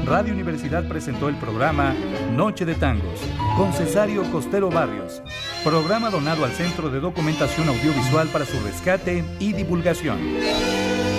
Radio Universidad presentó el programa Noche de Tangos, con Cesario Costero Barrios, programa donado al Centro de Documentación Audiovisual para su rescate y divulgación.